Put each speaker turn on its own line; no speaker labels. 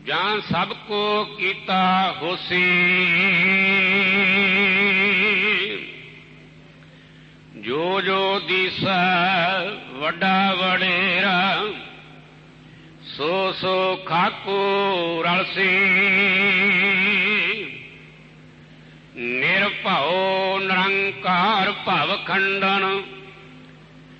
ਜਾਂ ਸਭ ਕੋ ਕੀਤਾ ਹੋਸੀ। ਜੋ ਜੋ ਦੀਸੈ ਵੱਡਾ ਵਡੇਰਾ, ਸੋ ਸੋ ਖਾਕੂ ਰਲਸੀ। ਨਿਰਭਉ ਨਿਰੰਕਾਰ ਭਵ ਖੰਡਨ,